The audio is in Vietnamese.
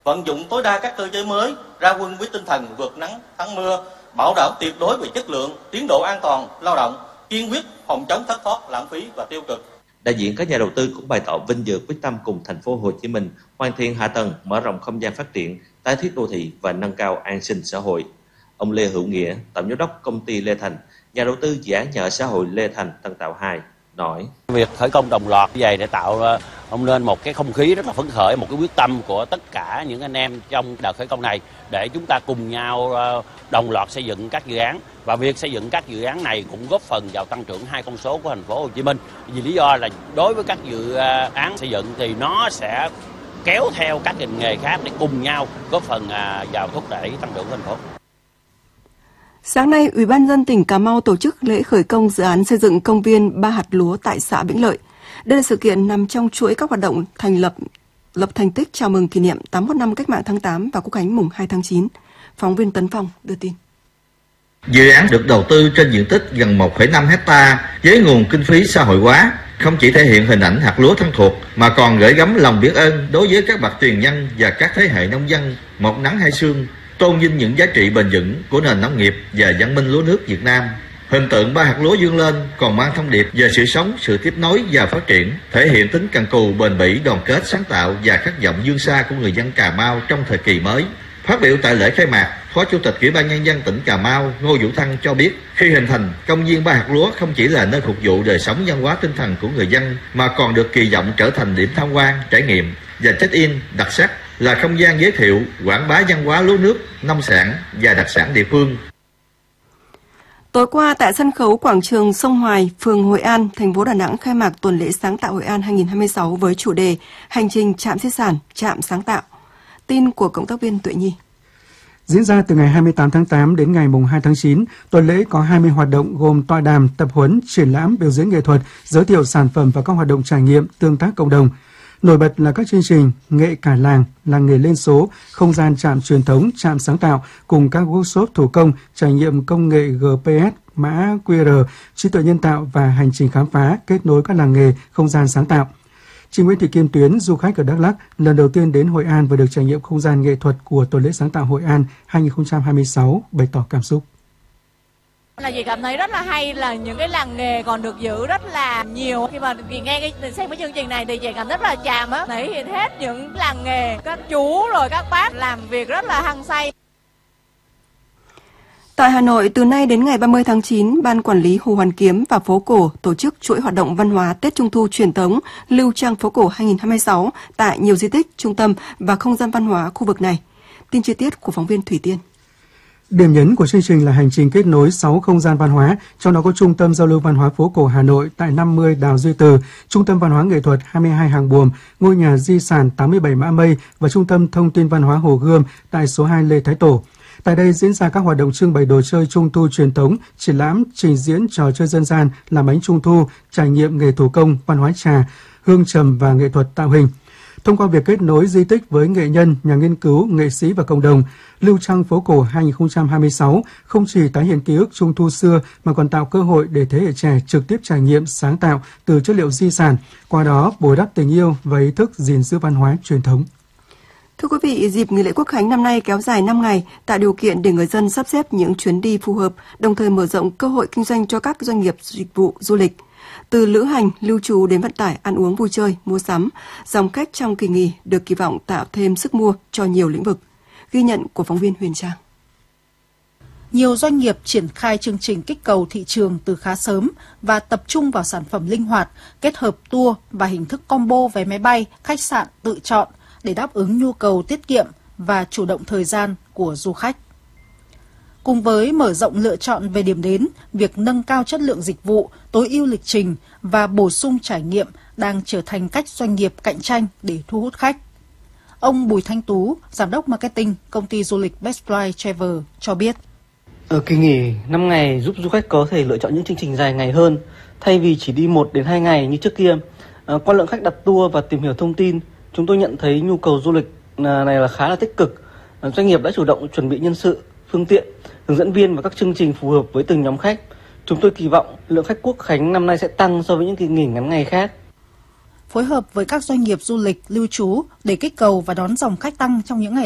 Vận dụng tối đa các cơ chế mới, ra quân với tinh thần vượt nắng thắng mưa, bảo đảm tuyệt đối về chất lượng, tiến độ an toàn lao động, kiên quyết phòng chống thất thoát, lãng phí và tiêu cực. Đại diện các nhà đầu tư cũng bày tỏ vinh dự quyết tâm cùng thành phố Hồ Chí Minh hoàn thiện hạ tầng, mở rộng không gian phát triển, tái thiết đô thị và nâng cao an sinh xã hội. Ông Lê Hữu Nghĩa, tổng giám đốc công ty Lê Thành, nhà đầu tư dự án nhà ở xã hội Lê Thành Tân Tạo 2 nói: Việc khởi công đồng loạt như vậy để tạo nên một cái không khí rất là phấn khởi, một cái quyết tâm của tất cả những anh em trong đợt khởi công này để chúng ta cùng nhau đồng loạt xây dựng các dự án, và việc xây dựng các dự án này cũng góp phần vào tăng trưởng hai con số của thành phố Hồ Chí Minh. Vì lý do là đối với các dự án xây dựng thì nó sẽ kéo theo các ngành nghề khác để cùng nhau góp phần vào thúc đẩy tăng trưởng của thành phố. Sáng nay, Ủy ban nhân dân tỉnh Cà Mau tổ chức lễ khởi công dự án xây dựng công viên Ba Hạt Lúa tại xã Vĩnh Lợi. Đây là sự kiện nằm trong chuỗi các hoạt động lập thành tích chào mừng kỷ niệm 81 năm Cách mạng tháng 8 và Quốc khánh mùng 2 tháng 9. Phóng viên Tấn Phong đưa tin. Dự án được đầu tư trên diện tích gần 1,5 hecta với nguồn kinh phí xã hội hóa, không chỉ thể hiện hình ảnh hạt lúa thân thuộc mà còn gửi gắm lòng biết ơn đối với các bậc tiền nhân và các thế hệ nông dân một nắng hai sương, tôn vinh những giá trị bền vững của nền nông nghiệp và văn minh lúa nước Việt Nam. Hình tượng ba hạt lúa vươn lên còn mang thông điệp về sự sống, sự tiếp nối và phát triển, thể hiện tính cần cù, bền bỉ, đoàn kết, sáng tạo và khát vọng vươn xa của người dân Cà Mau trong thời kỳ mới. Phát biểu tại lễ khai mạc, Phó Chủ tịch Ủy ban nhân dân tỉnh Cà Mau Ngô Vũ Thăng cho biết, khi hình thành, công viên Ba Hạt Lúa không chỉ là nơi phục vụ đời sống văn hóa tinh thần của người dân mà còn được kỳ vọng trở thành điểm tham quan, trải nghiệm và check-in đặc sắc, là không gian giới thiệu, quảng bá văn hóa lúa nước, nông sản và đặc sản địa phương. Tối qua tại sân khấu quảng trường Sông Hoài, phường Hội An, thành phố Đà Nẵng khai mạc tuần lễ sáng tạo Hội An 2026 với chủ đề Hành trình chạm di sản, chạm sáng tạo. Tin của cộng tác viên Tuệ Nhi. Diễn ra từ ngày 28 tháng 8 đến ngày 2 tháng 9, tuần lễ có 20 hoạt động gồm tọa đàm, tập huấn, triển lãm, biểu diễn nghệ thuật, giới thiệu sản phẩm và các hoạt động trải nghiệm, tương tác cộng đồng. Nổi bật là các chương trình Nghệ cả làng, làng nghề lên số, không gian chạm truyền thống, chạm sáng tạo cùng các workshop thủ công, trải nghiệm công nghệ GPS, mã QR, trí tuệ nhân tạo và hành trình khám phá, kết nối các làng nghề, không gian sáng tạo. Chị Nguyễn Thị Kim Tuyến, du khách ở Đắk Lắk, lần đầu tiên đến Hội An và được trải nghiệm không gian nghệ thuật của tuần lễ sáng tạo Hội An 2026, bày tỏ cảm xúc. Là chị cảm thấy rất là hay, là những cái làng nghề còn được giữ rất là nhiều. Khi mà nghe xem cái chương trình này thì chị cảm rất là chạm á, thể hiện hết những làng nghề, các chú rồi các bác làm việc rất là hăng say. Tại Hà Nội, từ nay đến ngày 30 tháng 9, Ban Quản lý Hồ Hoàn Kiếm và Phố Cổ tổ chức chuỗi hoạt động văn hóa Tết Trung thu truyền thống Lưu Trang Phố Cổ 2026 tại nhiều di tích, trung tâm và không gian văn hóa khu vực này. Tin chi tiết của phóng viên Thủy Tiên. Điểm nhấn của chương trình là hành trình kết nối 6 không gian văn hóa, trong đó có Trung tâm Giao lưu Văn hóa Phố Cổ Hà Nội tại 50 Đào Duy Từ, Trung tâm Văn hóa Nghệ thuật 22 Hàng Buồm, Ngôi nhà Di sản 87 Mã Mây và Trung tâm Thông tin Văn hóa Hồ Gươm tại số 2 Lê Thái Tổ. Tại đây diễn ra các hoạt động trưng bày đồ chơi Trung thu truyền thống, triển lãm, trình diễn trò chơi dân gian, làm bánh Trung thu, trải nghiệm nghề thủ công, văn hóa trà, hương trầm và nghệ thuật tạo hình. Thông qua việc kết nối di tích với nghệ nhân, nhà nghiên cứu, nghệ sĩ và cộng đồng, Lưu Trang Phố Cổ 2026 không chỉ tái hiện ký ức Trung thu xưa mà còn tạo cơ hội để thế hệ trẻ trực tiếp trải nghiệm sáng tạo từ chất liệu di sản, qua đó bồi đắp tình yêu và ý thức gìn giữ văn hóa truyền thống. Thưa quý vị, dịp nghỉ lễ Quốc khánh năm nay kéo dài 5 ngày, tạo điều kiện để người dân sắp xếp những chuyến đi phù hợp, đồng thời mở rộng cơ hội kinh doanh cho các doanh nghiệp dịch vụ du lịch. Từ lữ hành, lưu trú đến vận tải, ăn uống vui chơi, mua sắm, dòng khách trong kỳ nghỉ được kỳ vọng tạo thêm sức mua cho nhiều lĩnh vực. Ghi nhận của phóng viên Huyền Trang. Nhiều doanh nghiệp triển khai chương trình kích cầu thị trường từ khá sớm và tập trung vào sản phẩm linh hoạt, kết hợp tour và hình thức combo vé máy bay, khách sạn tự chọn để đáp ứng nhu cầu tiết kiệm và chủ động thời gian của du khách. Cùng với mở rộng lựa chọn về điểm đến, việc nâng cao chất lượng dịch vụ, tối ưu lịch trình và bổ sung trải nghiệm đang trở thành cách doanh nghiệp cạnh tranh để thu hút khách. Ông Bùi Thanh Tú, Giám đốc Marketing, công ty du lịch Best Flight Travel cho biết. Ở kỳ nghỉ 5 ngày giúp du khách có thể lựa chọn những chương trình dài ngày hơn, thay vì chỉ đi 1 đến 2 ngày như trước kia. Qua lượng khách đặt tour và tìm hiểu thông tin, chúng tôi nhận thấy nhu cầu du lịch này là khá là tích cực. Doanh nghiệp đã chủ động chuẩn bị nhân sự, phương tiện, hướng dẫn viên và các chương trình phù hợp với từng nhóm khách. Chúng tôi kỳ vọng lượng khách Quốc khánh năm nay sẽ tăng so với những kỳ nghỉ ngắn ngày khác. phối hợp với các doanh nghiệp du lịch lưu trú để kích cầu và đón dòng khách tăng trong những ngày